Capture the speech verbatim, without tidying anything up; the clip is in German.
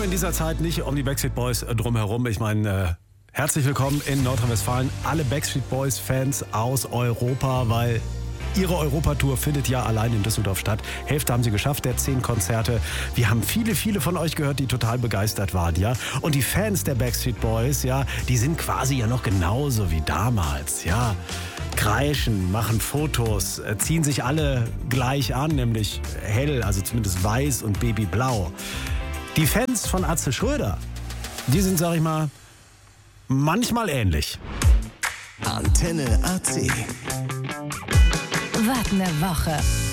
in dieser Zeit nicht um die Backstreet Boys drumherum. Ich meine, äh, herzlich willkommen in Nordrhein-Westfalen. Alle Backstreet Boys-Fans aus Europa, weil ihre Europatour findet ja allein in Düsseldorf statt. Hälfte haben sie geschafft, der zehn Konzerte. Wir haben viele, viele von euch gehört, die total begeistert waren, ja. Und die Fans der Backstreet Boys, ja, die sind quasi ja noch genauso wie damals, ja. Kreischen, machen Fotos, ziehen sich alle gleich an, nämlich hell, also zumindest weiß und babyblau. Die Fans von Atze Schröder, die sind, sag ich mal, manchmal ähnlich. Antenne A C. Was eine Woche.